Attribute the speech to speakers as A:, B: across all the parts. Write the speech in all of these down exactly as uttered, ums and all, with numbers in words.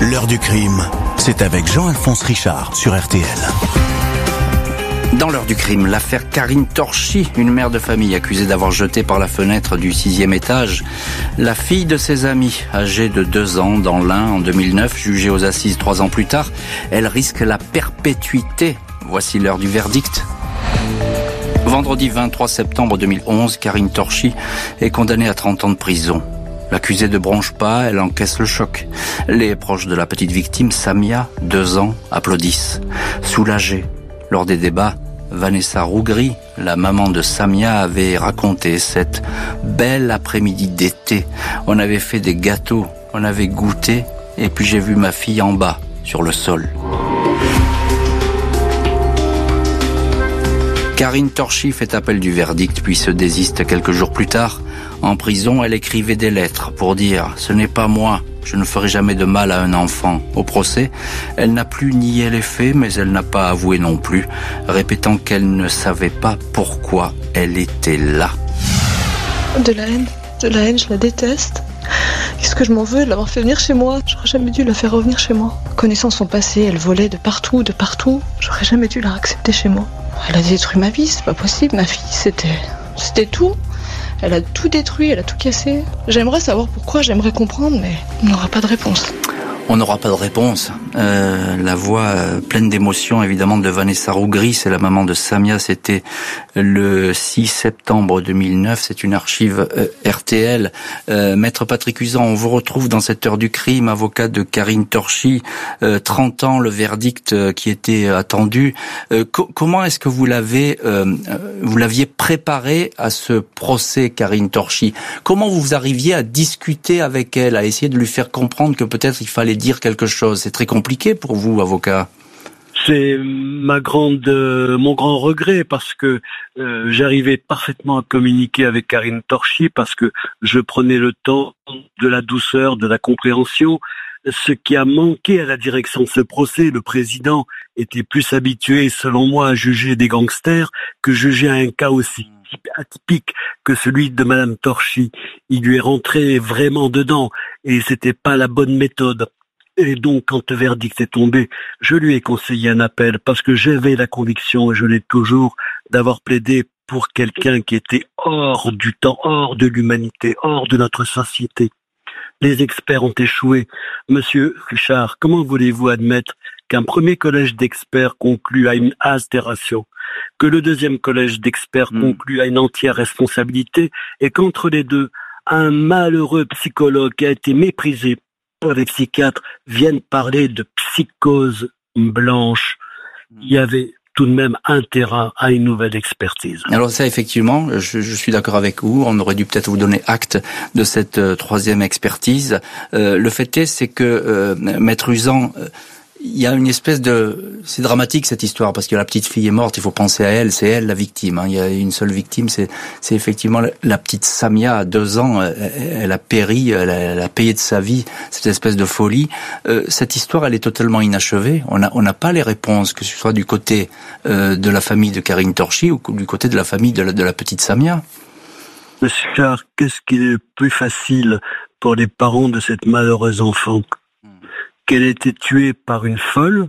A: L'heure du crime, c'est avec Jean-Alphonse Richard sur R T L.
B: Dans l'heure du crime, l'affaire Karine Torchy, une mère de famille accusée d'avoir jeté par la fenêtre du sixième étage la fille de ses amis, âgée de deux ans, dans l'Ain en deux mille neuf, jugée aux assises trois ans plus tard. Elle risque la perpétuité. Voici l'heure du verdict. Vendredi vingt-trois septembre deux mille onze, Karine Torchy est condamnée à trente ans de prison. L'accusée ne bronche pas, elle encaisse le choc. Les proches de la petite victime, Samia, deux ans, applaudissent. Soulagés. Lors des débats, Vanessa Rougry, la maman de Samia, avait raconté cette belle après-midi d'été. On avait fait des gâteaux, on avait goûté, et puis j'ai vu ma fille en bas, sur le sol. Karine Torchy fait appel du verdict, puis se désiste quelques jours plus tard. En prison, elle écrivait des lettres pour dire « Ce n'est pas moi, je ne ferai jamais de mal à un enfant ». Au procès, elle n'a plus nié les faits, mais elle n'a pas avoué non plus, répétant qu'elle ne savait pas pourquoi elle était là.
C: De la haine, de la haine, je la déteste. Qu'est-ce que je m'en veux de l'avoir fait venir chez moi? J'aurais jamais dû la faire revenir chez moi. Connaissant son passé, elle volait de partout, de partout. J'aurais jamais dû la accepter chez moi. Elle a détruit ma vie, c'est pas possible. Ma fille, c'était, c'était tout. Elle a tout détruit, elle a tout cassé. J'aimerais savoir pourquoi, j'aimerais comprendre, mais on n'aura pas de réponse.
B: On n'aura pas de réponse. Euh, la voix euh, pleine d'émotion, évidemment, de Vanessa Rougry, c'est la maman de Samia. C'était le six septembre deux mille neuf. C'est une archive euh, R T L. Euh, Maître Patrick Usan, on vous retrouve dans cette heure du crime, avocat de Karine Torchy. Euh, trente ans, le verdict euh, qui était attendu. Euh, co- comment est-ce que vous l'avez, euh, vous l'aviez préparé à ce procès, Karine Torchy? Comment vous arriviez à discuter avec elle, à essayer de lui faire comprendre que peut-être il fallait dire quelque chose? C'est très compliqué pour vous, avocat.
D: C'est ma grande, euh, mon grand regret parce que euh, j'arrivais parfaitement à communiquer avec Karine Torchy parce que je prenais le temps de la douceur, de la compréhension. Ce qui a manqué à la direction de ce procès, le président était plus habitué, selon moi, à juger des gangsters que juger un cas aussi atypique que celui de Madame Torchy. Il lui est rentré vraiment dedans et c'était pas la bonne méthode. Et donc, quand le verdict est tombé, je lui ai conseillé un appel parce que j'avais la conviction, et je l'ai toujours, d'avoir plaidé pour quelqu'un qui était hors du temps, hors de l'humanité, hors de notre société. Les experts ont échoué. Monsieur Richard, comment voulez-vous admettre qu'un premier collège d'experts conclut à une altération, que le deuxième collège d'experts mmh. conclut à une entière responsabilité, et qu'entre les deux, un malheureux psychologue qui a été méprisé par les psychiatres viennent parler de psychose blanche? Il y avait tout de même intérêt à une nouvelle expertise.
B: Alors ça, effectivement, je, je suis d'accord avec vous. On aurait dû peut-être vous donner acte de cette euh, troisième expertise. Euh, le fait est, c'est que euh, Maître Usan, euh, il y a une espèce de... C'est dramatique cette histoire, parce que la petite fille est morte, il faut penser à elle, c'est elle la victime. Hein. Il y a une seule victime, c'est, c'est effectivement la, la petite Samia, à deux ans, elle, elle a péri, elle a, elle a payé de sa vie cette espèce de folie. Euh, cette histoire, elle est totalement inachevée. On n'a on n'a pas les réponses, que ce soit du côté euh, de la famille de Karine Torchy ou du côté de la famille de la, de la petite Samia.
D: Monsieur Charles, qu'est-ce qui est le plus facile pour les parents de cette malheureuse enfant? Qu'elle ait été tuée par une folle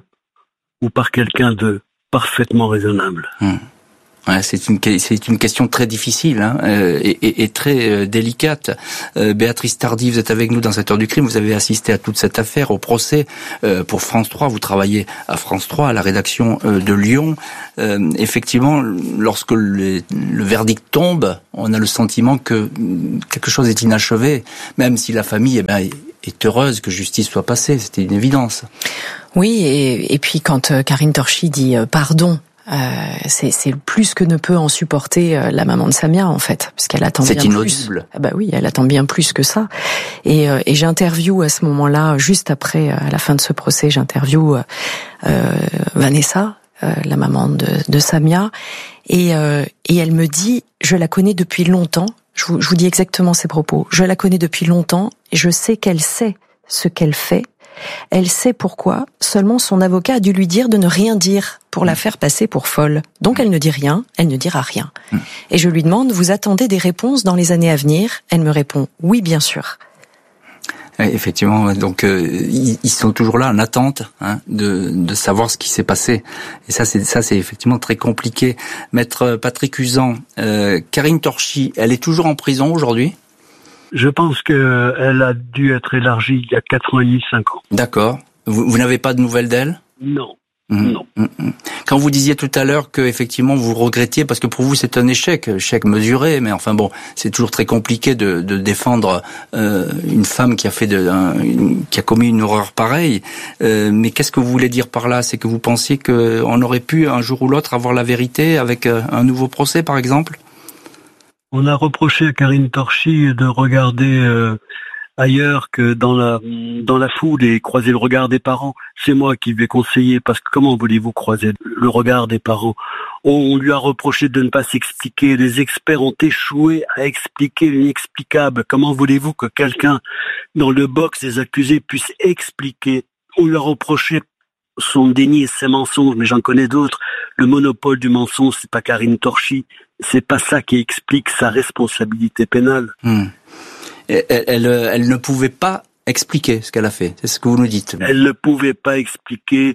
D: ou par quelqu'un de parfaitement raisonnable?
B: Mmh. Ouais, c'est une c'est une question très difficile hein, euh, et, et, et très euh, délicate. Euh, Béatrice Tardy, vous êtes avec nous dans cette heure du crime. Vous avez assisté à toute cette affaire, au procès euh, pour France trois. Vous travaillez à France trois, à la rédaction euh, de Lyon. Euh, effectivement, lorsque le, le verdict tombe, on a le sentiment que quelque chose est inachevé, même si la famille eh ben, est heureuse que justice soit passée. C'était une évidence.
E: Oui, et, et puis quand euh, Karine Torchy dit euh, pardon, Euh, c'est, c'est plus que ne peut en supporter euh, la maman de Samia, en fait, parce qu'elle attend
B: c'est
E: bien
B: inaudible.
E: plus. Ah bah oui, elle attend bien plus que ça. Et, euh, et j'interview à ce moment-là, juste après, à la fin de ce procès, j'interview euh, euh, Vanessa, euh, la maman de, de Samia, et, euh, et elle me dit, je la connais depuis longtemps. Je vous, je vous dis exactement ses propos. Je la connais depuis longtemps et je sais qu'elle sait ce qu'elle fait. Elle sait pourquoi, seulement son avocat a dû lui dire de ne rien dire pour la faire passer pour folle. Donc elle ne dit rien, elle ne dira rien. Et je lui demande, vous attendez des réponses dans les années à venir? Elle me répond, oui bien sûr.
B: Oui, effectivement. Donc euh, ils, ils sont toujours là en attente hein, de, de savoir ce qui s'est passé. Et ça, c'est ça, c'est effectivement très compliqué. Maître Patrick Uzan, euh, Karine Torchy, elle est toujours en prison aujourd'hui ?
D: Je pense qu'elle a dû être élargie il y a quatre ans et demi, cinq ans.
B: D'accord. Vous, vous n'avez pas de nouvelles d'elle ?
D: Non.
B: Mmh,
D: non.
B: Mmh. Quand vous disiez tout à l'heure que effectivement vous regrettiez, parce que pour vous c'est un échec, échec mesuré, mais enfin bon, c'est toujours très compliqué de, de défendre euh, une femme qui a fait de, un, une, qui a commis une horreur pareille. Euh, mais qu'est-ce que vous voulez dire par là ? C'est que vous pensiez qu'on aurait pu un jour ou l'autre avoir la vérité avec un nouveau procès, par exemple ?
D: On a reproché à Karine Torchy de regarder euh, ailleurs que dans la dans la foule et croiser le regard des parents. C'est moi qui lui ai conseillé, parce que comment voulez-vous croiser le regard des parents ? On lui a reproché de ne pas s'expliquer. Les experts ont échoué à expliquer l'inexplicable. Comment voulez-vous que quelqu'un dans le box des accusés puisse expliquer ? On lui a reproché son déni et ses mensonges, mais j'en connais d'autres. Le monopole du mensonge, c'est pas Karine Torchy. C'est pas ça qui explique sa responsabilité pénale.
B: Mmh. Elle, elle, elle ne pouvait pas expliquer ce qu'elle a fait. C'est ce que vous nous dites.
D: Elle ne pouvait pas expliquer.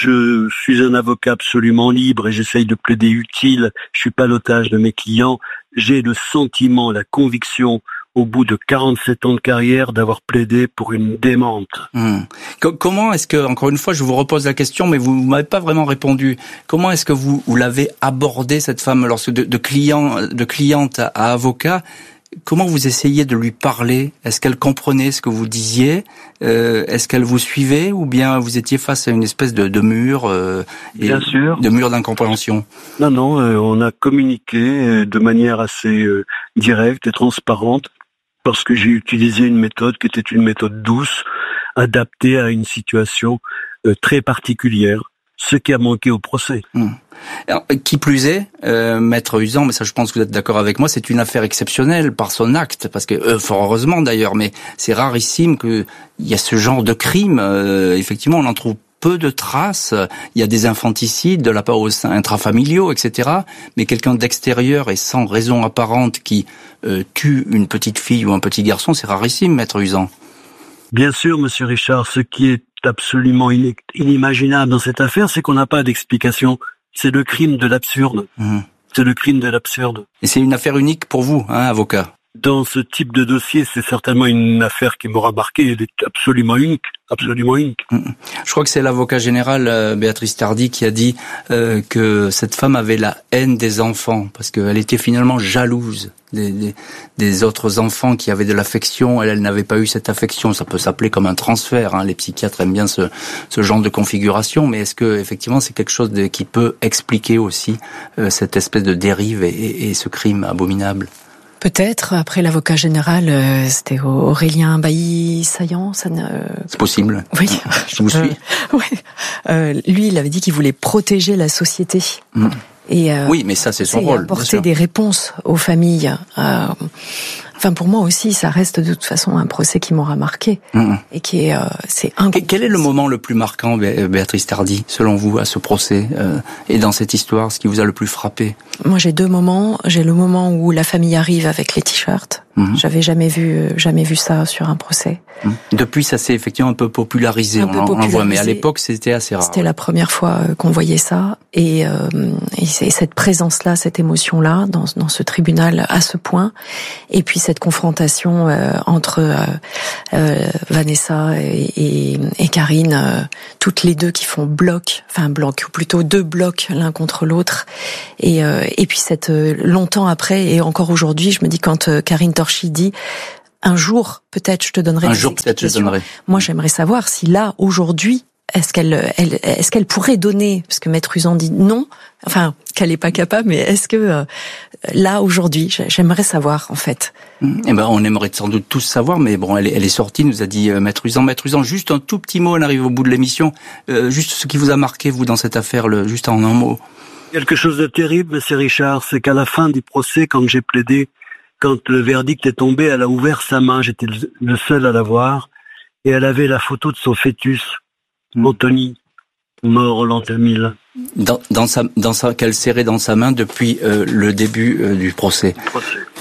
D: Je suis un avocat absolument libre et j'essaye de plaider utile. Je suis pas l'otage de mes clients. J'ai le sentiment, la conviction, au bout de quarante-sept ans de carrière, d'avoir plaidé pour une démente.
B: Hum. Comment est-ce que, encore une fois, je vous repose la question, mais vous ne m'avez pas vraiment répondu. Comment est-ce que vous, vous l'avez abordée, cette femme, lorsque de, de, client, de cliente à, à avocat ? Comment vous essayez de lui parler ? Est-ce qu'elle comprenait ce que vous disiez ? euh, Est-ce qu'elle vous suivait ? Ou bien vous étiez face à une espèce de, de mur euh, et
D: Bien sûr.
B: de mur d'incompréhension ?
D: Non, non, euh, on a communiqué euh, de manière assez euh, directe et transparente, parce que j'ai utilisé une méthode qui était une méthode douce, adaptée à une situation euh, très particulière, ce qui a manqué au procès.
B: Hum. Alors, qui plus est, euh, Maître Uzan, mais ça je pense que vous êtes d'accord avec moi, c'est une affaire exceptionnelle par son acte, parce que, euh, fort heureusement d'ailleurs, mais c'est rarissime qu'il y a ce genre de crime. Euh, effectivement, on en trouve peu de traces. Il y a des infanticides de la part aux intrafamiliaux, et cetera. Mais quelqu'un d'extérieur et sans raison apparente qui euh, tue une petite fille ou un petit garçon, c'est rarissime, Maître Uzan.
D: Bien sûr, Monsieur Richard, ce qui est absolument inimaginable dans cette affaire, c'est qu'on n'a pas d'explication. C'est le crime de l'absurde. Mmh. C'est le crime de l'absurde.
B: Et c'est une affaire unique pour vous, hein, avocat ?
D: Dans ce type de dossier, c'est certainement une affaire qui m'aura marqué. Elle est absolument unique, absolument unique.
B: Je crois que c'est l'avocat général euh, Béatrice Tardy qui a dit euh, que cette femme avait la haine des enfants parce qu'elle était finalement jalouse des, des, des autres enfants qui avaient de l'affection. Elle, elle n'avait pas eu cette affection. Ça peut s'appeler comme un transfert. Hein. Les psychiatres aiment bien ce, ce genre de configuration. Mais est-ce que effectivement c'est quelque chose de, qui peut expliquer aussi euh, cette espèce de dérive et, et, et ce crime abominable ?
E: Peut-être. Après, l'avocat général, euh, c'était Aurélien Bailly-Saillant. Ça ne...
B: C'est possible.
E: Oui.
B: Je vous suis.
E: Euh, ouais. euh, lui, il avait dit qu'il voulait protéger la société.
B: Mmh.
E: Et, euh,
B: oui, mais ça, c'est son rôle.
E: Apporter des réponses aux familles. Euh, enfin, pour moi aussi, ça reste de toute façon un procès qui m'aura marqué. Mmh. Et qui est, euh, c'est un...
B: Quel est le moment le plus marquant, Béatrice Tardy, selon vous, à ce procès euh, et dans cette histoire, ce qui vous a le plus frappé ?
E: Moi, j'ai deux moments. J'ai le moment où la famille arrive avec les t-shirts. Mmh. J'avais jamais vu, jamais vu ça sur un procès.
B: Mmh. Depuis, ça s'est effectivement un peu popularisé, un peu on, popularisé. on voit, mais à l'époque, c'était assez rare.
E: C'était
B: ouais.
E: la première fois qu'on voyait ça, et, euh, et cette présence-là, cette émotion-là, dans, dans ce tribunal à ce point, et puis cette confrontation euh, entre euh, euh, Vanessa et, et, et Karine, euh, toutes les deux qui font bloc, enfin bloc, ou plutôt deux blocs l'un contre l'autre, et, euh, et puis cette euh, longtemps après, et encore aujourd'hui, je me dis quand euh, Karine Torchy dit un jour, peut-être, je te donnerai
B: un
E: des
B: jour, peut-être, je donnerai.
E: Moi, j'aimerais savoir si là, aujourd'hui, est-ce qu'elle, elle, est-ce qu'elle pourrait donner, parce que Maître Uzan dit non, enfin, qu'elle n'est pas capable, mais est-ce que euh, là, aujourd'hui, j'aimerais savoir, en fait.
B: Eh ben, on aimerait sans doute tous savoir, mais bon, elle est, elle est sortie, nous a dit euh, Maître Uzan. Maître Uzan, juste un tout petit mot, on arrive au bout de l'émission. Euh, juste ce qui vous a marqué, vous, dans cette affaire, le, juste en un mot.
D: Quelque chose de terrible, Monsieur Richard, c'est qu'à la fin du procès, quand j'ai plaidé, quand le verdict est tombé, elle a ouvert sa main, j'étais le seul à la voir, et elle avait la photo de son fœtus, mmh. Anthony, mort au l'an deux mille.
B: Dans, dans sa, dans sa, qu'elle serrait dans sa main depuis euh, le début euh, du procès.
D: procès.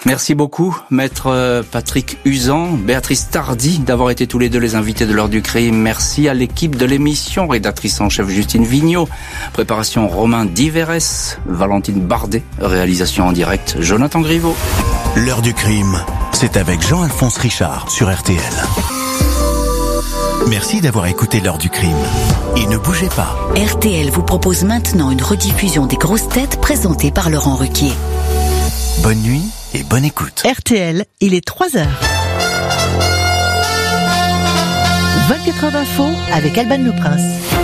B: Merci beaucoup, maître Patrick Usan, Béatrice Tardy, d'avoir été tous les deux les invités de l'heure du crime. Merci à l'équipe de l'émission, rédactrice en chef Justine Vigneault, préparation Romain Diverès, Valentine Bardet, réalisation en direct Jonathan Griveau.
A: L'heure du crime, c'est avec Jean-Alphonse Richard sur R T L. Merci d'avoir écouté l'heure du crime. Et ne bougez pas.
F: R T L vous propose maintenant une rediffusion des grosses têtes présentées par Laurent Ruquier.
A: Bonne nuit et bonne écoute.
G: R T L, il est trois heures. vingt-quatre heures d'info avec Alban Le Prince.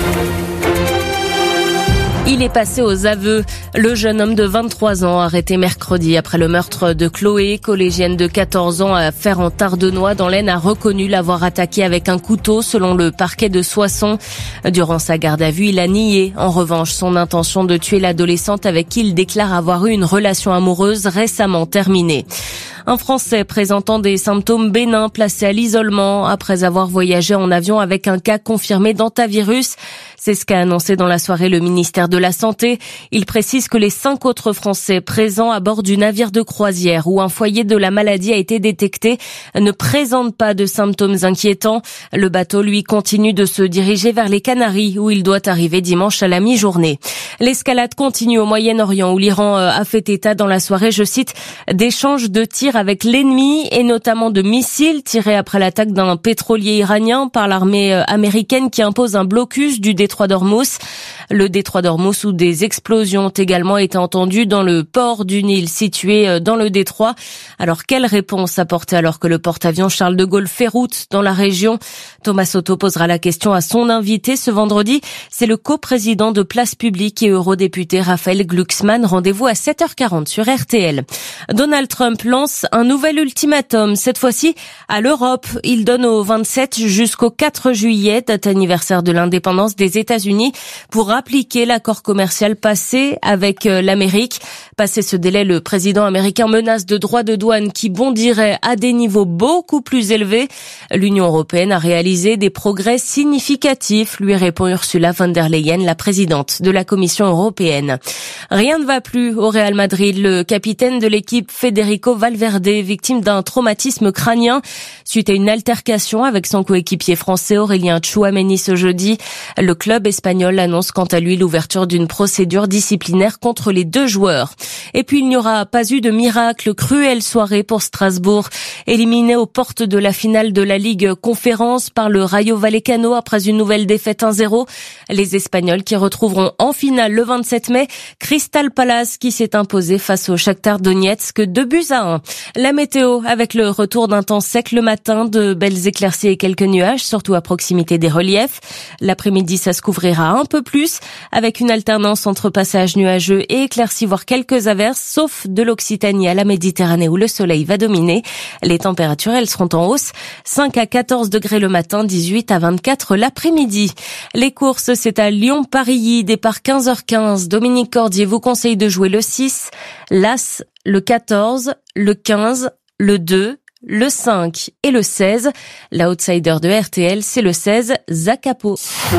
H: Il est passé aux aveux. Le jeune homme de vingt-trois ans arrêté mercredi après le meurtre de Chloé, collégienne de quatorze ans à Fer-en-Tardenois dans l'Aisne, a reconnu l'avoir attaqué avec un couteau selon le parquet de Soissons. Durant sa garde à vue, il a nié en revanche son intention de tuer l'adolescente avec qui il déclare avoir eu une relation amoureuse récemment terminée. Un Français présentant des symptômes bénins placé à l'isolement après avoir voyagé en avion avec un cas confirmé d'hantavirus. C'est ce qu'a annoncé dans la soirée le ministère de la Santé. Il précise que les cinq autres Français présents à bord du navire de croisière où un foyer de la maladie a été détecté ne présentent pas de symptômes inquiétants. Le bateau, lui, continue de se diriger vers les Canaries où il doit arriver dimanche à la mi-journée. L'escalade continue au Moyen-Orient où l'Iran a fait état dans la soirée, je cite, d'échanges de tirs avec l'ennemi et notamment de missiles tirés après l'attaque d'un pétrolier iranien par l'armée américaine qui impose un blocus du détroit d'Ormuz. Le détroit d'Ormuz où des explosions ont également été entendues dans le port d'une île située dans le détroit. Alors quelle réponse apporter alors que le porte-avions Charles de Gaulle fait route dans la région? Thomas Soto posera la question à son invité ce vendredi. C'est le coprésident de Place Publique et eurodéputé Raphaël Glucksmann. Rendez-vous à sept heures quarante sur R T L. Donald Trump lance un nouvel ultimatum, cette fois-ci à l'Europe. Il donne au vingt-sept jusqu'au quatre juillet, date anniversaire de l'indépendance des États-Unis, pour appliquer l'accord commercial passé avec l'Amérique. Passé ce délai, le président américain menace de droits de douane qui bondiraient à des niveaux beaucoup plus élevés. L'Union européenne a réalisé des progrès significatifs, lui répond Ursula von der Leyen, la présidente de la Commission européenne. Rien ne va plus au Real Madrid. Le capitaine de l'équipe, Federico Valverde, victime d'un traumatisme crânien suite à une altercation avec son coéquipier français Aurélien Tchouaméni ce jeudi. Le club espagnol annonce quant à lui l'ouverture d'une procédure disciplinaire contre les deux joueurs. Et puis il n'y aura pas eu de miracle, cruelle soirée pour Strasbourg. Éliminé aux portes de la finale de la Ligue Conférence par le Rayo Vallecano après une nouvelle défaite un zéro. Les Espagnols qui retrouveront en finale le vingt-sept mai Crystal Palace qui s'est imposé face au Shakhtar Donetsk deux buts à un. La météo avec le retour d'un temps sec le matin, de belles éclaircies et quelques nuages, surtout à proximité des reliefs. L'après-midi, ça se couvrira un peu plus avec une alternance entre passages nuageux et éclaircies, voire quelques averses, sauf de l'Occitanie à la Méditerranée où le soleil va dominer. Les températures, elles seront en hausse. cinq à quatorze degrés le matin, dix-huit à vingt-quatre l'après-midi. Les courses, c'est à Lyon-Parilly, départ quinze heures quinze. Dominique Cordier vous conseille de jouer le six, l'As, le quatorze, le quinze, le deux, le cinq et le seize. L'outsider de R T L, c'est le seize, Zacapo.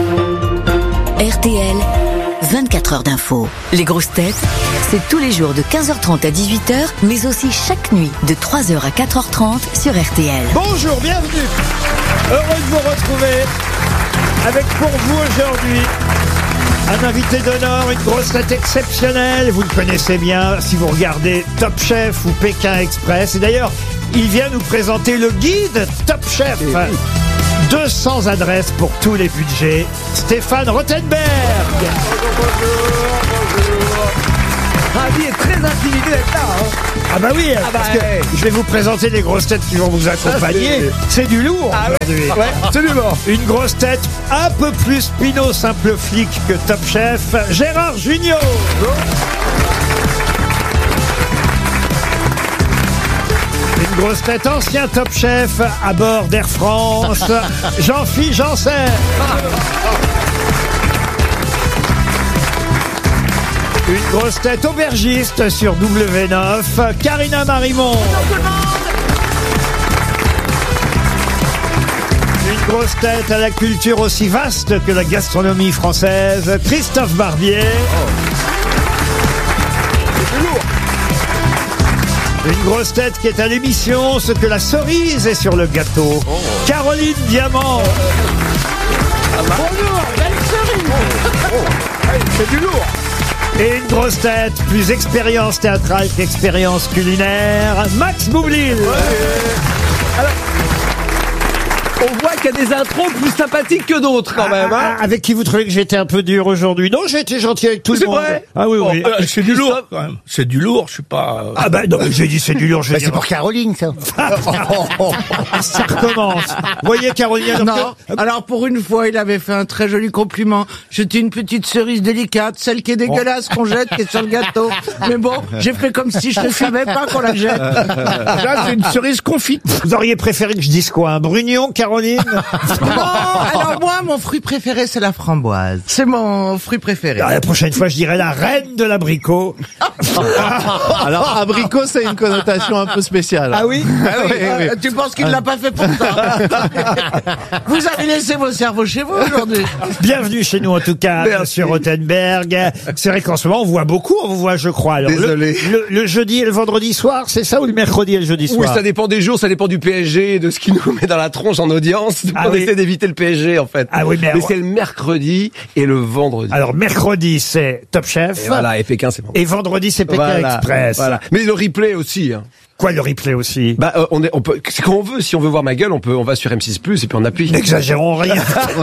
F: R T L, vingt-quatre heures d'info. Les grosses têtes, c'est tous les jours de quinze heures trente à dix-huit heures, mais aussi chaque nuit de trois heures à quatre heures trente sur R T L.
I: Bonjour, bienvenue. Heureux de vous retrouver avec pour vous aujourd'hui un invité d'honneur, une grosse tête exceptionnelle. Vous le connaissez bien si vous regardez Top Chef ou Pékin Express. Et d'ailleurs, il vient nous présenter le guide Top Chef. deux cents adresses pour tous les budgets. Stéphane Rothenberg.
J: Bonjour, bonjour, bonjour. Ravi et très intimidé d'être là. Hein.
I: Ah bah oui, ah parce bah, que ouais. Je vais vous présenter les grosses têtes qui vont vous accompagner. C'est du lourd ah aujourd'hui.
J: Ouais, absolument.
I: Une grosse tête un peu plus Pinot simple flic que Top Chef, Gérard Jugnot. Bonjour. Une grosse tête ancien Top Chef à bord d'Air France, Jean-Philippe Janssen. Une grosse tête aubergiste sur W neuf, Karina Marimon. Une grosse tête à la culture aussi vaste que la gastronomie française, Christophe Barbier. Oh. Une grosse tête qui est à l'émission, ce que la cerise est sur le gâteau. Oh. Caroline Diamant.
J: Bonjour, belle cerise. Oh, oh. Hey, c'est du lourd.
I: Et une grosse tête, plus expérience théâtrale qu'expérience culinaire, Max Boublil. Ouais.
J: Alors, on voit qu'il y a des intros plus sympathiques que d'autres quand même. Hein.
I: Avec qui vous trouvez que j'étais un peu dur aujourd'hui? Non, j'ai été gentil avec tout le monde.
J: C'est vrai?
I: Ah oui, oui.
J: Oh, euh, c'est du lourd quand même. C'est du lourd, je suis pas...
I: Ah bah non, j'ai dit c'est du lourd. Je
K: bah, c'est pour Caroline, ça.
I: Ça recommence. Vous voyez, Caroline?
K: Non. Que... Alors pour une fois, il avait fait un très joli compliment. J'étais une petite cerise délicate, celle qui est dégueulasse, qu'on jette, qui est sur le gâteau. Mais bon, j'ai fait comme si je ne savais pas qu'on la jette.
J: Là, c'est une cerise confite.
I: Vous auriez préféré que je dise quoi? Un brugnon, Caroline?
K: Non, alors moi, mon fruit préféré, c'est la framboise. C'est mon fruit préféré.
I: Alors, la prochaine fois, je dirais la reine de l'abricot.
L: Alors, abricot, c'est une connotation un peu spéciale.
I: Ah oui,
K: ah oui, oui, oui. Tu penses qu'il ne l'a pas fait pour ça? Vous avez laissé vos cerveaux chez vous aujourd'hui.
I: Bienvenue chez nous, en tout cas,
K: Merci.
I: Monsieur Rothenberg. C'est vrai qu'en ce moment, on voit beaucoup, on vous voit, je crois. Alors,
K: Désolé.
I: Le, le, le jeudi et le vendredi soir, c'est ça, ou le mercredi et le jeudi soir?
J: Oui, ça dépend des jours, ça dépend du P S G, de ce qui nous met dans la tronche en audience.
I: Ah
J: on
I: oui.
J: essaie d'éviter le P S G, en fait.
I: Ah oui, mais,
J: mais c'est le mercredi et le vendredi.
I: Alors, mercredi, c'est Top Chef.
J: Et voilà, et Pékin, c'est vendredi.
I: Et vendredi, c'est Pékin
J: voilà,
I: Express.
J: Voilà. Mais le replay aussi, hein.
I: Quoi, le replay aussi?
J: Bah, euh, on est, on peut, c'est quand on veut. Si on veut voir ma gueule, on peut, on va sur M six plus et puis on appuie.
I: N'exagérons rien.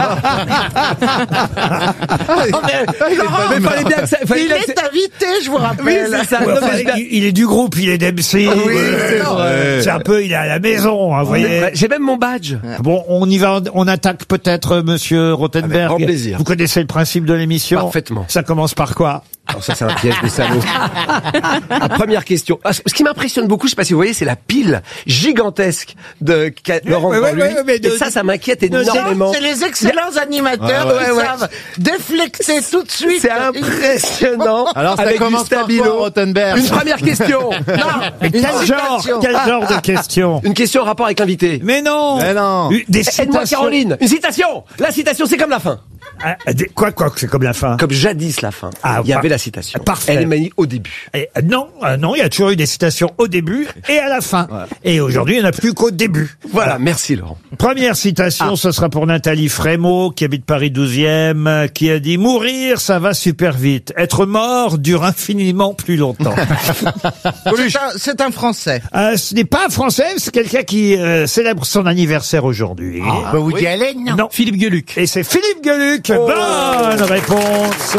J: mais fallait bien que ça, fallait
K: il
J: bien
K: est
J: que ça...
K: invité, je vous rappelle.
J: Oui, c'est ça.
I: Ouais,
J: Non,
I: enfin,
J: mais je...
I: il, il est du groupe, il est d'M C.
J: Oui, c'est vrai.
I: C'est un peu, il est à la maison, hein, vous voyez.
J: J'ai même mon badge.
I: Bon, on y va, on attaque peut-être Monsieur Rothenberg.
J: Avec grand plaisir.
I: Vous connaissez le principe de l'émission?
J: Parfaitement.
I: Ça commence par quoi?
J: Alors ça, c'est un piège de salaud. La première question. Ah, ce qui m'impressionne beaucoup, je sais pas si vous voyez, c'est la pile gigantesque de Laurent
I: ouais, ouais,
J: Barluy.
I: ouais, ouais, de,
J: Et ça, ça m'inquiète énormément.
K: C'est les excellents animateurs
J: ah, ouais,
K: qui
J: ouais.
K: savent déflecter tout de suite.
J: C'est impressionnant.
L: Alors ça
J: avec
L: commence par quoi, Rothenberg?
J: Une première question.
K: Non,
I: Mais quel genre, quel genre de question?
J: Une question en rapport avec l'invité.
I: Mais non.
L: Mais non.
I: Des
J: Aide-moi,
I: citations.
J: Caroline. Une citation. La citation, c'est comme la fin.
I: Ah, des- quoi, quoi, c'est comme la fin.
J: Comme jadis la fin.
I: Ah,
J: il y
I: par-
J: avait la citation.
I: Parfait.
J: Elle est maniée au début.
I: Et, euh, non, euh, non, il y a toujours eu des citations au début et à la fin.
J: Voilà.
I: Et aujourd'hui, il n'y en a plus qu'au début.
J: Voilà, merci Laurent.
I: Première citation, ce sera pour Nathalie Frémaux, qui habite Paris douzième, euh, qui a dit « Mourir, ça va super vite. Être mort dure infiniment plus longtemps. »
K: C'est un, c'est un Français.
I: euh, Ce n'est pas un Français, c'est quelqu'un qui euh, célèbre son anniversaire aujourd'hui.
K: Bah, Woody Allen, non?
I: Non.
L: Philippe Gueluc.
I: Et c'est Philippe Gueluc.
J: Oh.
I: Bonne réponse.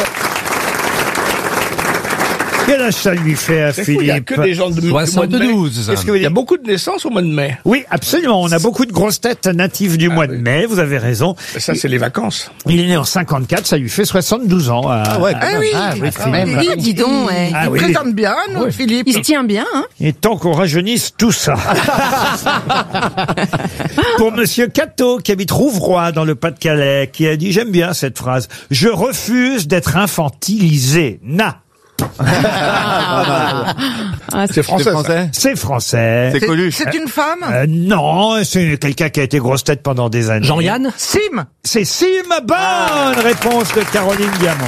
I: Quel âge ça lui fait à
M: C'est fou, il y a
I: Philippe?
M: que des gens de du mois de mai.
L: soixante-douze.
I: Qu'est-ce que vous
M: Il y a
I: dites?
M: beaucoup de naissances au mois de mai.
I: Oui, absolument. On a beaucoup de grosses têtes natives du mois de mai. Vous avez raison.
M: Ça, c'est les vacances.
I: Il est né en cinquante-quatre. Ça lui fait soixante-douze ans. Ah
L: ouais.
K: Ah oui,
L: Ah oui,
K: quand même.
E: Oui, dis donc, ouais.
I: Ah
K: Il
I: oui.
K: présente bien, nous, Philippe.
E: Il se tient bien, hein.
I: Et tant qu'on rajeunisse tout ça. Pour Monsieur Cato, qui habite Rouvroy dans le Pas-de-Calais, qui a dit, j'aime bien cette phrase, je refuse d'être infantilisé. Na.
E: Ah,
M: C'est français.
L: C'est
M: ça.
L: français.
I: C'est français.
L: C'est Coluche.
K: C'est une femme?
I: Euh, non, c'est quelqu'un qui a été grosse tête pendant des années.
L: Jean-Yann.
K: Sim.
I: C'est Sim. Bonne réponse de Caroline Diamant.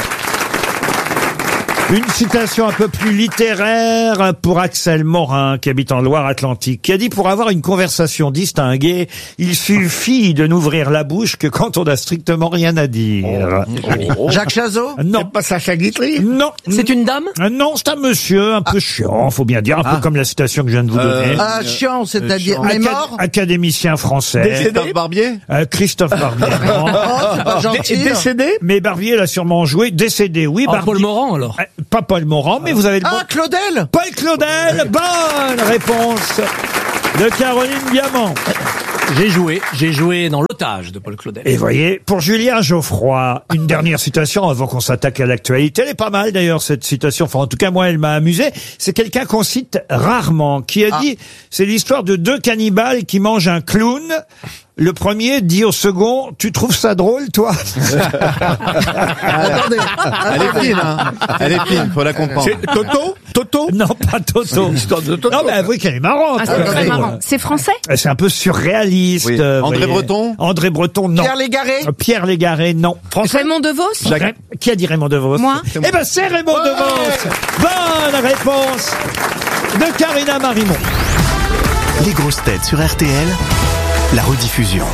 I: Une citation un peu plus littéraire pour Axel Morin, qui habite en Loire-Atlantique, qui a dit « Pour avoir une conversation distinguée, il suffit de n'ouvrir la bouche que quand on n'a strictement rien à dire.
K: Jacques Chazot?
I: Non.
M: Pas Sacha Guitry.
I: Non.
E: c'est une dame?
I: Euh, Non, c'est un monsieur un peu chiant, faut bien dire, un peu comme la citation que je viens de vous donner.
K: Ah, chiant, c'est-à-dire, mais
I: Acad-
K: mort?
I: Académicien français.
L: Christophe Barbier.
I: Euh, Christophe Barbier. non.
K: Oh, c'est pas gentil.
M: Décédé.
I: Mais Barbier l'a sûrement joué, décédé, oui. Barbier.
L: Paul Morand alors.
I: Euh, Pas Paul Morand, mais vous avez le bon.
K: Ah, Claudel?
I: Paul Claudel, bonne réponse de Caroline Diamant.
L: J'ai joué, j'ai joué dans l'otage de Paul Claudel.
I: Et voyez, pour Julien Geoffroy, une dernière citation avant qu'on s'attaque à l'actualité. Elle est pas mal d'ailleurs, cette citation. Enfin, en tout cas, moi, elle m'a amusé. C'est quelqu'un qu'on cite rarement, qui a
K: Ah.
I: dit, c'est l'histoire de deux cannibales qui mangent un clown. Le premier dit au second, tu trouves ça drôle, toi?
K: Attendez.
L: Elle est fine, hein. Elle est fine, faut la comprendre.
M: C'est Toto. Toto.
I: Non, pas Toto.
M: L'histoire de Toto.
I: Non, mais avouez qu'elle est marrante.
E: Ah, c'est
I: quand
E: très
I: même.
E: marrant. C'est français?
I: C'est un peu surréaliste.
L: Oui.
I: euh,
L: André
I: voyez.
L: Breton.
I: André Breton, non.
K: Pierre Légaré?
I: Euh, Pierre Légaré, non.
E: Raymond DeVos?
I: Ré- Qui a dit Raymond DeVos?
E: Moi.
I: Eh ben, c'est Raymond DeVos. Bonne réponse de Karina Marimont.
A: Les grosses têtes sur R T L, la rediffusion.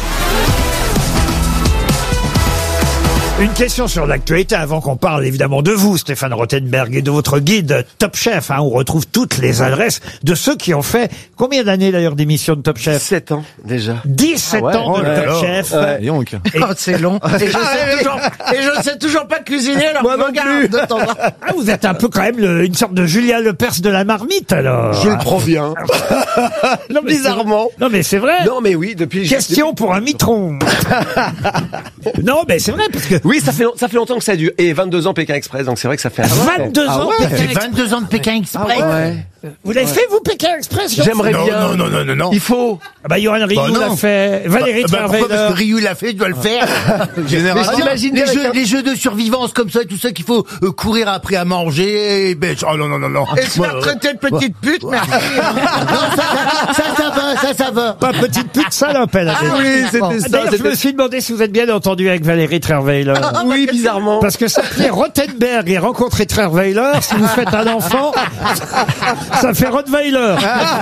I: Une question sur l'actualité avant qu'on parle évidemment de vous, Stéphane Rothenberg, et de votre guide Top Chef. Hein, on retrouve toutes les adresses de ceux qui ont fait combien d'années d'ailleurs d'émission de Top Chef?
J: dix-sept ans déjà.
I: dix-sept
J: Ah ouais,
I: ans de
J: ouais,
I: Top
J: ouais,
I: Chef.
J: ouais.
I: Et,
K: Oh, c'est long. Et je, sais toujours, et je sais toujours pas cuisiner, alors
J: Moi
K: je
J: non
K: regarde
J: plus.
K: de temps en temps.
I: ah, vous êtes un peu quand même le- une sorte de Julien Lepers de la marmite alors.
J: Je le prends bien.
I: Non, mais
J: Bizarrement.
I: c'est- Non mais c'est vrai.
J: Non mais oui, depuis...
I: Question pour un mitron. Non mais c'est vrai parce que
J: Oui, ça fait, long- ça fait longtemps que ça dure. Et vingt-deux ans Pékin Express, donc c'est vrai que ça fait...
I: vingt-deux
J: Ah
I: ans.
J: ouais.
I: Pékin Express.
K: vingt-deux ans de Pékin Express.
J: Ouais.
I: Vous l'avez fait vous Pékin Express? Jean-
J: J'aimerais
M: Non,
J: bien.
M: non, non, non, non, non.
J: Il faut.
I: Ah bah Johan Rioux
M: Bah, non.
I: l'a fait. Valérie
M: Bah, bah, pourquoi? Parce
I: Trierweiler.
M: que Ryu l'a fait, tu dois le faire.
J: Généralement.
M: Mais
J: Imagine
M: les,
J: avec
M: jeux,
J: un-
M: les jeux de survivance comme ça, tout ça qu'il faut euh, courir après à manger. Et ben, oh non, non, non, non.
K: Et se faire traiter de petite pute, merci.
M: Non, ça, ça, ça va, ça, ça va.
I: Pas petite pute salope, elle a dit.
J: Ah oui, c'était
I: Ah,
J: ça.
I: D'ailleurs, je
J: c'était-
I: me suis demandé si vous êtes bien entendu avec Valérie Trierweiler.
J: Oui, bizarrement.
I: Parce que s'appeler Rothenberg et rencontrer Trierweiler, si vous faites un enfant, ça fait Rottweiler.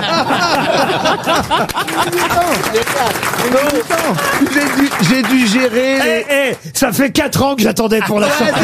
J: J'ai dû, j'ai dû gérer
I: Eh,
J: les...
I: eh, ça fait quatre ans que j'attendais pour la sortie.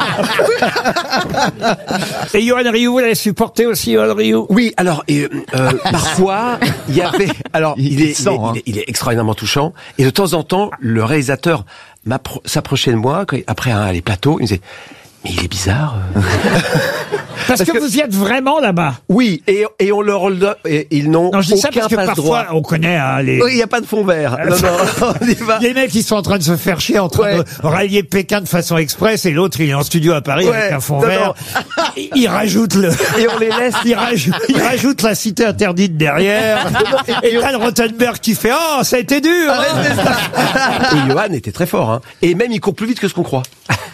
I: Et Johan Rioux, vous l'avez supporté aussi, Johan Rioux?
J: Oui, alors et, euh, parfois il y avait, alors il,
L: Il
J: est,
L: sent,
J: il, est,
L: hein.
J: il, est, il est extraordinairement touchant et de temps en temps le réalisateur m'appro- s'approchait de moi quand- après un, les plateaux, il me disait mais il est bizarre. euh.
I: Parce,
J: Parce
I: que,
J: que-
I: vous y êtes vraiment là-bas.
J: Oui, et, et on leur donne, et ils n'ont
I: Non, je dis ça
J: aucun
I: parce que
J: passe
I: parfois,
J: droit.
I: on connaît hein, les...
J: Oui, il n'y a pas de fond vert. Non, non, on y va.
I: Les mecs, ils sont en train de se faire chier, en train
J: Ouais.
I: de rallier Pékin de façon express, et l'autre, il est en studio à Paris
J: Ouais.
I: avec un fond
J: Non,
I: vert. Il, il rajoute le...
J: Et on les laisse.
I: Il rajoute, il rajoute la cité interdite derrière. Et t'as le Rothenberg qui fait « Oh, ça a été dur hein.
J: Et Johan était très fort, hein. Et même il court plus vite que ce qu'on croit.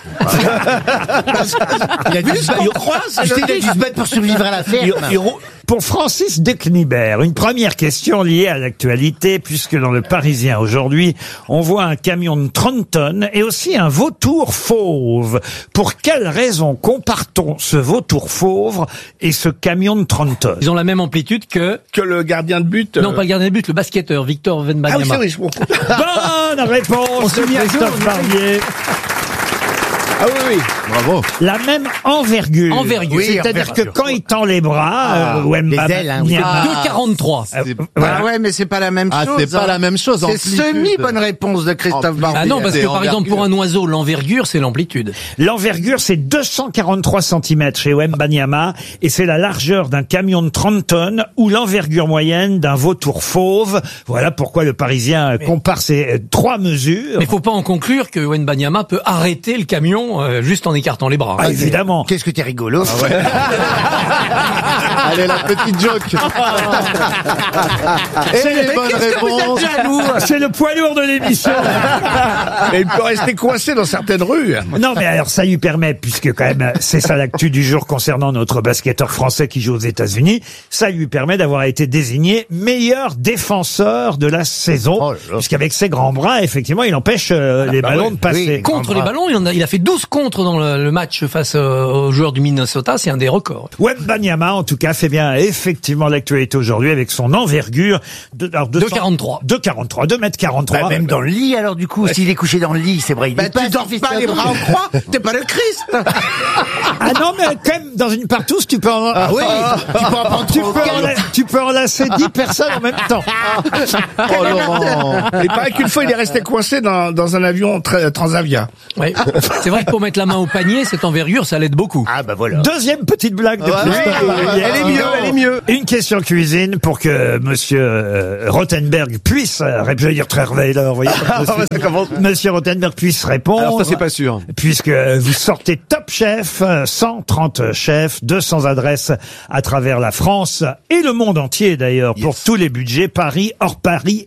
M: Il a dû se battre, tu sais, il a dû se battre pour survivre à la ferme.
I: Pour Francis Decnibert, une première question liée à l'actualité, puisque dans le Parisien aujourd'hui, on voit un camion de trente tonnes et aussi un vautour fauve. Pour quelle raison compare-t-on ce vautour fauve et ce camion de trente tonnes?
N: Ils ont la même amplitude que...
M: Que le gardien de but.
N: Non, pas le gardien de but, le basketteur, Victor
M: Ah oui,
N: Wembanyama.
M: c'est vrai, je comprends.
I: Bonne réponse de Christophe Barbier.
M: Ah oui, oui.
L: Bravo.
I: La même envergure.
N: Envergure.
M: Oui,
I: C'est-à-dire que
M: envergure.
I: quand il tend les bras,
M: Ah,
I: euh, Wembanyama-
M: les ailes, hein, oui.
N: deux quarante-trois.
I: Euh,
L: C'est-
I: voilà.
K: Ah ouais, mais c'est pas la même
L: Ah,
K: chose.
L: c'est pas
K: hein.
L: la même chose.
K: C'est
L: amplitude.
K: semi-bonne réponse de Christophe Barbier.
N: Ah non, parce que
L: C'est
N: par exemple, pour un oiseau, l'envergure, c'est l'amplitude.
I: L'envergure, c'est deux cent quarante-trois centimètres chez Wembanyama et c'est la largeur d'un camion de trente tonnes ou l'envergure moyenne d'un vautour fauve. Voilà pourquoi le Parisien euh, compare ces euh, trois mesures.
N: Mais faut pas en conclure que Wembanyama peut arrêter le camion euh, juste en écartant les bras.
I: Ah, évidemment.
M: Qu'est-ce que t'es rigolo.
L: Allez, la petite joke.
I: C'est
L: Et les bonnes réponses.
I: C'est le poids lourd de l'émission.
M: Mais il peut rester coincé dans certaines rues.
I: Non, mais alors ça lui permet, puisque quand même c'est ça l'actu du jour concernant notre basketteur français qui joue aux États-Unis, ça lui permet d'avoir été désigné meilleur défenseur de la saison,
M: Oh là là.
I: puisqu'avec ses grands bras, effectivement, il empêche euh, les
M: bah
I: ballons
M: oui,
I: de passer.
M: oui.
N: Contre les ballons, il, en a, il a fait douze contre dans le, le match face euh, aux joueurs du Minnesota, c'est un des records.
I: Wembanyama, en tout cas, fait bien effectivement l'actualité aujourd'hui avec son envergure de alors,
N: deux quarante-trois.
I: deux quarante-trois, deux mètres quarante-trois.
M: Bah, même dans le lit, alors, du coup, s'il est couché dans le lit, c'est vrai, il
K: Bah,
M: est pas
K: tu dors pas les bras en croix, t'es pas le Christ.
I: Ah non, mais quand même, dans une partouze, tu peux en...
M: Ah oui, tu peux en prendre
I: tu
M: trois ou
I: peux,
M: quatre.
I: enla- tu peux enlacer dix personnes en même temps.
L: Oh, Laurent.
M: Il paraît qu'une fois, il est resté coincé dans, dans un avion tra- Transavia.
N: Ouais. C'est vrai que pour mettre la main au panier, cette envergure, ça l'aide beaucoup.
M: Ah, bah voilà.
I: Deuxième petite blague de
L: Ouais,
I: Christophe
L: ouais,
I: Barbier.
L: ouais,
J: Elle est mieux, elle est mieux.
I: Une question cuisine pour que Monsieur euh, Rothenberg puisse, euh, je vais dire Trierweiler, vous voyez, comme je suis.
J: Ça commence.
I: Monsieur Rothenberg puisse répondre.
J: Alors ça c'est pas sûr.
I: Puisque vous sortez Top Chef, euh, cent trente chefs, deux cents adresses à travers la France et le monde entier d'ailleurs, pour tous les budgets, Paris, hors Paris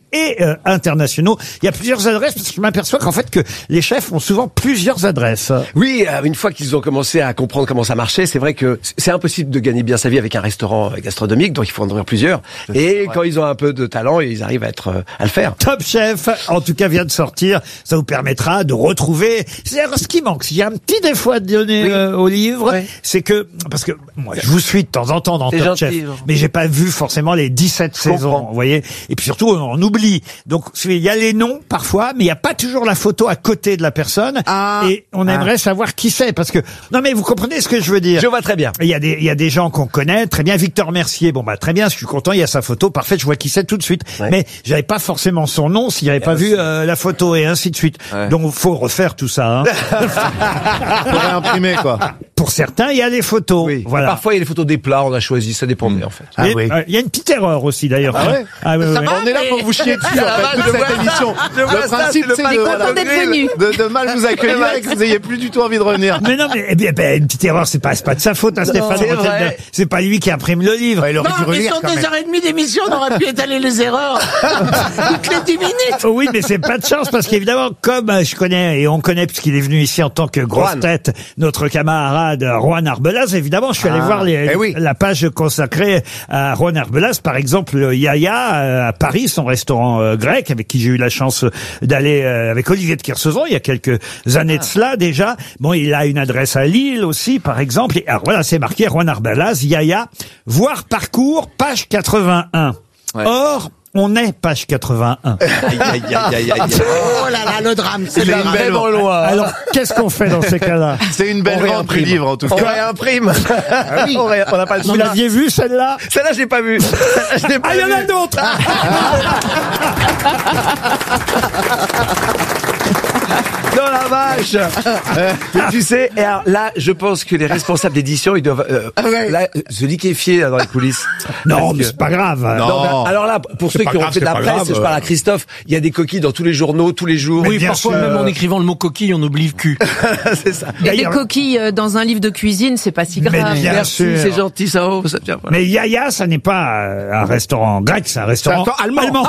I: et euh, internationaux. Il y a plusieurs adresses parce que je m'aperçois qu'en fait que les chefs ont souvent plusieurs adresses.
J: Oui, euh, une fois qu'ils ont commencé à comprendre comment ça marchait, c'est vrai que c'est impossible de gagner bien sa vie avec un restaurant gastronomique, donc il faut en ouvrir plusieurs. Et quand ils ont un peu de talent, ils arrivent à être euh, à le faire.
I: Top Chef, en tout cas, vient de sortir. Ça vous permettra de retrouver. C'est ce qui manque. S'il y a un petit défaut à donner oui. euh, au livre, oui. c'est que parce que moi, je vous suis de temps en temps dans Top gentil, Chef, genre. mais j'ai pas vu forcément les dix-sept saisons. Vous voyez. Et puis surtout, on oublie. Donc il y a les noms parfois, mais il y a pas toujours la photo à côté de la personne. Ah. Et on aimerait ah. savoir qui c'est, parce que non mais vous comprenez ce que je veux dire.
J: Je vois très bien.
I: Il y a des il y a des gens qu'on connaît très bien. Victor Mercier, bon bah très bien. Je suis content. Il y a sa photo parfaite. Je vois qui c'est tout de suite. Ouais. Mais j'avais pas forcément son nom s'il n'y avait pas vu euh, la photo et ainsi de suite. Ouais. Donc faut refaire tout ça. Hein.
L: Faut réimprimer quoi.
I: Pour certains, il y a les photos.
J: Oui.
I: Voilà.
J: Parfois, il y a les photos des plats. On a choisi. Ça dépendait en fait.
I: Ah, oui. euh, il y a une petite erreur aussi d'ailleurs.
L: Ah ouais.
I: Ah, ouais, ouais.
L: On est là pour vous chier dessus en fait toute cette émission. Le principe c'est de, de, de mal vous accueillir et que vous ayez plus du tout envie de revenir.
I: Mais non, mais eh bien, ben, une petite erreur, c'est pas, c'est pas de sa faute, hein, Stéphane. C'est pas lui qui imprime le livre.
K: Il aurait non, dû relire, mais sur des heures et demie d'émission, on aurait pu étaler les erreurs toutes les dix minutes.
I: Oui, mais c'est pas de chance parce qu'évidemment, comme je connais et on connaît puisqu'il est venu ici en tant que grosse Juan. tête, notre camarade Juan Arbelaz, évidemment, je suis allé ah, voir les, eh oui. la page consacrée à Juan Arbelaz, par exemple, Yaya à Paris, son restaurant euh, grec, avec qui j'ai eu la chance d'aller euh, avec Olivier de Kersauzon il y a quelques années ah. de cela déjà. Bon, il a une adresse à Lille aussi, par exemple. Et alors voilà, c'est marqué Juan Arbelaz, Yaya, voir parcours, page quatre-vingt-un. Ouais. Or, on est page quatre-vingt-un.
L: Aïe, aïe, aïe, aïe, aïe.
K: Oh là là, le drame, c'est
L: une belle
I: loi. Alors, qu'est-ce qu'on fait dans ces cas-là?
L: C'est une belle vente du livre, en tout cas.
J: On réimprime. Ah oui. On n'a pas le
I: Vous l'aviez vu, celle-là?
J: Celle-là, je l'ai pas vue.
I: Ah, il y en a d'autres!
J: Dans la vache. euh, tu sais, et alors, là, je pense que les responsables d'édition, ils doivent euh, ouais. là, se liquéfier là, dans les coulisses.
I: Non, mais c'est pas grave.
J: Non. Non, mais, alors là, pour c'est ceux qui grave, ont fait de la presse, grave. je parle à Christophe, il y a des coquilles dans tous les journaux, tous les jours.
N: Oui, parfois sûr. Même en écrivant le mot coquille, on oublie le cul.
J: C'est ça.
O: Et des coquilles dans un livre de cuisine, c'est pas si grave.
J: Mais bien Merci, sûr. C'est gentil, ça. Oh, ça tient,
I: voilà. Mais Yaya, ça n'est pas un restaurant grec, c'est un restaurant
J: c'est un allemand. allemand.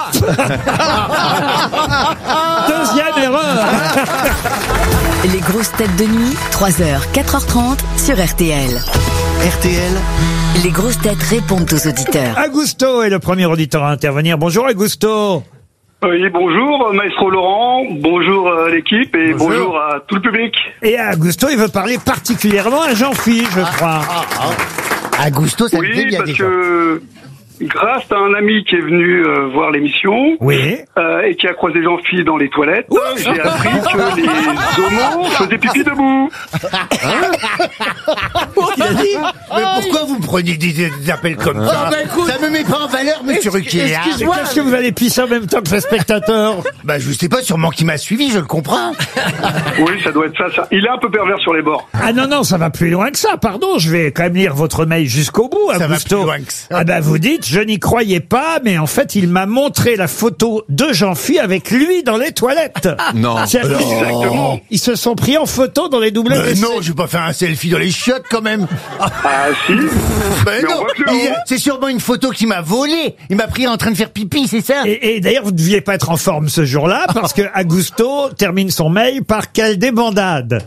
I: Ah. Deuxième erreur.
F: Les grosses têtes de nuit, trois heures, quatre heures trente sur R T L.
A: R T L.
F: Les grosses têtes répondent aux auditeurs.
I: Augusto est le premier auditeur à intervenir. Bonjour Augusto.
P: Oui, bonjour Maestro Laurent, bonjour euh, l'équipe et bonjour. bonjour à tout le public.
I: Et Augusto, il veut parler particulièrement à Jean-Philippe, je crois.
K: Ah, ah, ah. Augusto, ça
P: oui,
K: me plaît bien
P: parce
K: déjà.
P: que grâce à un ami qui est venu euh, voir l'émission
I: oui.
P: euh, et qui a croisé Jean-Philippe dans les toilettes, oui. j'ai appris que les homos faisaient pipi debout.
K: Hein Qu'est-ce qu'il a dit? Mais pourquoi vous me prenez des, des appels comme ça? Ah bah écoute, ça me met pas en valeur, monsieur Ruquier.
I: Excuse-moi. Qu'est-ce que vous allez pisser en même temps que le spectateur?
K: Bah je sais pas, sûrement qu'il m'a suivi, je le comprends.
P: Oui, ça doit être ça, ça. Il est un peu pervers sur les bords.
I: Ah non, non, ça va plus loin que ça, pardon, je vais quand même lire votre mail jusqu'au bout,
K: ça
I: Augusto.
K: Va plus loin que ça.
I: Ah bah vous dites, je n'y croyais pas, mais en fait, il m'a montré la photo de Jean-Philippe avec lui dans les toilettes.
L: Non.
P: Exactement.
I: Ils se sont pris en photo dans les doubles
K: euh, Non, je vais pas faire un selfie dans les chiottes quand même.
P: Ah si.
K: Ben non, c'est sûrement une photo qui m'a volé. Il m'a pris en train de faire pipi, c'est ça?
I: Et, et d'ailleurs, vous ne deviez pas être en forme ce jour-là, parce que Augusto termine son mail par quelle débandade.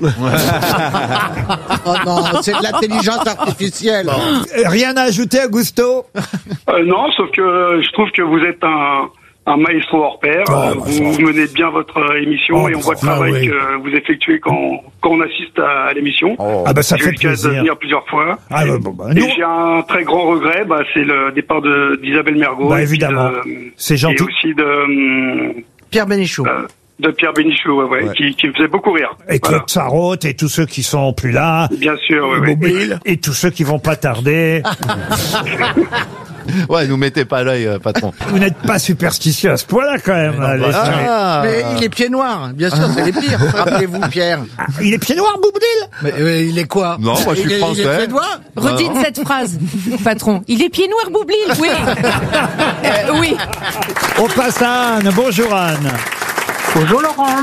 K: Oh non, c'est de l'intelligence artificielle.
I: Euh, rien à ajouter, Augusto?
P: euh, Non, sauf que je trouve que vous êtes un... un maestro hors pair. Oh, euh, vous, vous menez bien votre euh, émission oh, et on voit le travail oui. que vous effectuez quand, quand on assiste à, à l'émission.
I: Oh. Ah bah ça
P: j'ai
I: fait plaisir.
P: J'ai eu venir plusieurs fois.
I: Ah bah, bah,
P: et j'ai un très grand regret, bah, c'est le départ de d'Isabelle Mergo.
I: Bah évidemment. C'est gentil.
P: Et aussi de euh,
K: Pierre Bénichou.
P: Euh, de Pierre Bénichou, ouais, ouais, ouais. Qui, qui me faisait beaucoup rire.
I: Et Claude voilà. Sarraute et tous ceux qui sont plus là.
P: Bien sûr, ouais, ouais.
I: Et, et tous ceux qui vont pas tarder.
L: Ouais, nous mettez pas l'œil, euh, patron.
I: Vous n'êtes pas superstitieux à ce point-là, quand même.
K: Mais, non, ah, mais il est pieds noirs, bien sûr, c'est les pires. Rappelez-vous, Pierre.
I: Ah, il est pieds noirs, Boubdil?
K: Mais euh, il est quoi?
L: Non, moi je suis
K: il
L: français.
K: Est, il est suédois?
O: Redites
L: non.
O: cette phrase, patron. Il est pieds noirs, Boublil? Oui. euh, oui.
I: On passe à Anne. Bonjour, Anne.
Q: Bonjour, Laurent.